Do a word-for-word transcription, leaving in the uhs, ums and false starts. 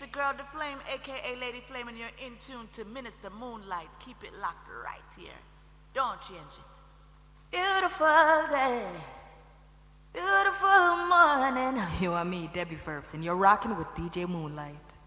your girl, The Flame, a k a. Lady Flame, and you're in tune to Minister Moonlight. Keep it locked right here. Don't change it. Beautiful day. Beautiful morning. You and me, Debbie Ferbs, and you're rocking with D J Moonlight.